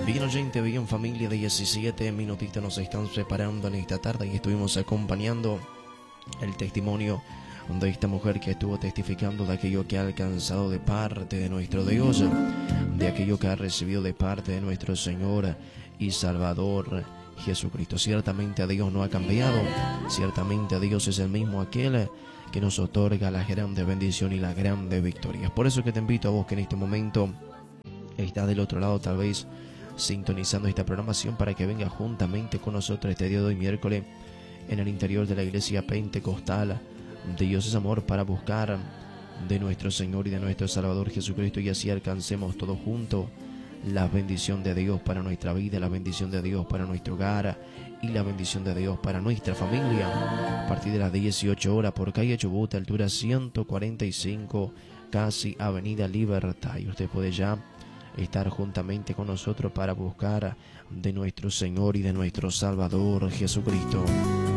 Bien oyente, bien familia, de 17 minutitos nos están preparando en esta tarde y estuvimos acompañando el testimonio de esta mujer que estuvo testificando de aquello que ha alcanzado de parte de nuestro Dios, de aquello que ha recibido de parte de nuestro Señor y Salvador Jesucristo. Ciertamente a Dios no ha cambiado, ciertamente a Dios es el mismo aquel que nos otorga la grande bendición y la grande victoria. Por eso que te invito a vos que en este momento estás del otro lado, tal vez sintonizando esta programación, para que venga juntamente con nosotros este día de hoy, miércoles, en el interior de la iglesia pentecostal de Dios es Amor, para buscar de nuestro Señor y de nuestro Salvador Jesucristo, y así alcancemos todos juntos la bendición de Dios para nuestra vida, la bendición de Dios para nuestro hogar y la bendición de Dios para nuestra familia. A partir de las 18 horas por calle Chubut, altura 145, casi Avenida Libertad, y usted puede ya estar juntamente con nosotros para buscar de nuestro Señor y de nuestro Salvador Jesucristo.